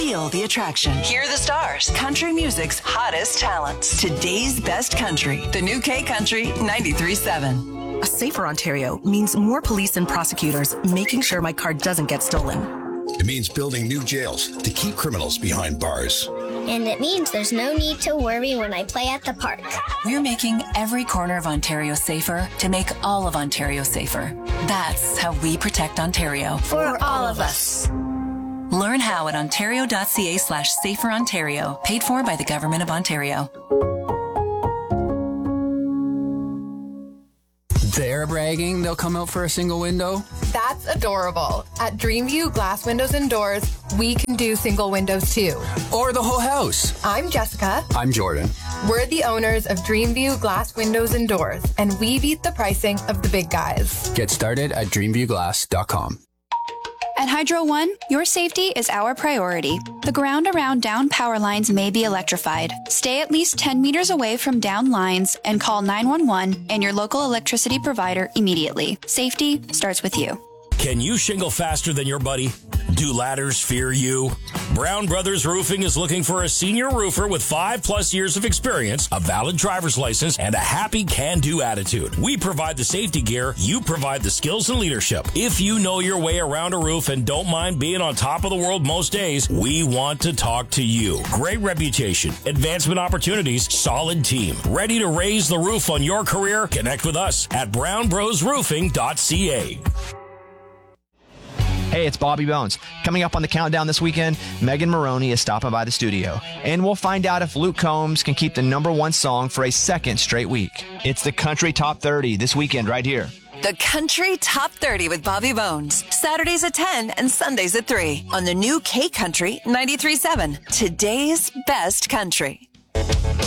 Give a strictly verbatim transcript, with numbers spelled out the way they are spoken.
Feel the attraction. Hear the stars. Country music's hottest talents. Today's best country. The new K Country ninety-three point seven. A safer Ontario means more police and prosecutors making sure my car doesn't get stolen. It means building new jails to keep criminals behind bars. And it means there's no need to worry when I play at the park. We're making every corner of Ontario safer to make all of Ontario safer. That's how we protect Ontario. For all of us. Learn how at ontario.ca slash safer Ontario. Paid for by the Government of Ontario. They're bragging they'll come out for a single window. That's adorable. At Dreamview Glass Windows and Doors, we can do single windows too. Or the whole house. I'm Jessica. I'm Jordan. We're the owners of Dreamview Glass Windows and Doors, and we beat the pricing of the big guys. Get started at dreamview glass dot com. At Hydro One, your safety is our priority. The ground around down power lines may be electrified. Stay at least ten meters away from down lines and call nine one one and your local electricity provider immediately. Safety starts with you. Can you shingle faster than your buddy? Do ladders fear you? Brown Brothers Roofing is looking for a senior roofer with five plus years of experience, a valid driver's license, and a happy can-do attitude. We provide the safety gear, you provide the skills and leadership. If you know your way around a roof and don't mind being on top of the world most days, we want to talk to you. Great reputation, advancement opportunities, solid team. Ready to raise the roof on your career? Connect with us at brown bros roofing dot c a. Hey, it's Bobby Bones. Coming up on the countdown this weekend, Megan Maroney is stopping by the studio. And we'll find out if Luke Combs can keep the number one song for a second straight week. It's the Country Top thirty this weekend right here. The Country Top thirty with Bobby Bones. Saturdays at ten and Sundays at three on the new K Country ninety-three point seven. Today's best country.